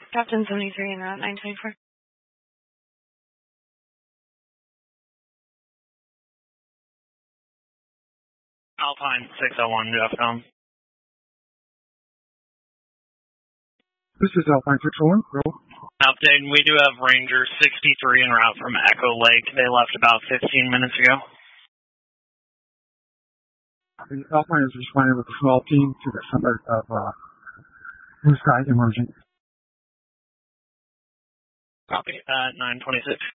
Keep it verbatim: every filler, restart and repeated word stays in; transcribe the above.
Captain seventy-three and Route nine twenty-four. Alpine six oh one, Jeffcom. This is Alpine six oh one, roll. Update, we do have Ranger sixty-three en route from Echo Lake. They left about fifteen minutes ago. The Alpine is responding with a small team to the suburb of uh, Blue Sky emerging. Copy. Uh, nine twenty-six.